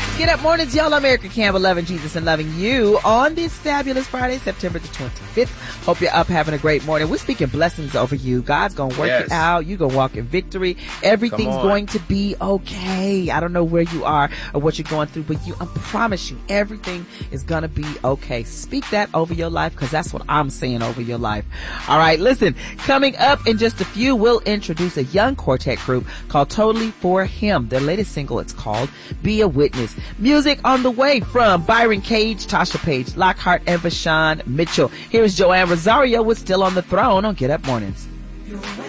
Get up mornings, y'all. I'm Erica Campbell, loving Jesus and loving you on this fabulous Friday, September the 25th. Hope you're up having a great morning. We're speaking blessings over you. God's going to work it out. You're going to walk in victory. Everything's going to be okay. I don't know where you are or what you're going through, but I promise you, everything is going to be okay. Speak that over your life, because that's what I'm saying over your life. All right, listen, coming up in just a few, we'll introduce a young quartet group called Totally For Him. Their latest single, it's called Be a Witness. Music on the way from Byron Cage, Tasha Page Lockhart, and Vashawn Mitchell. Here's Joanne Rosario with Still on the Throne on Get Up Mornings.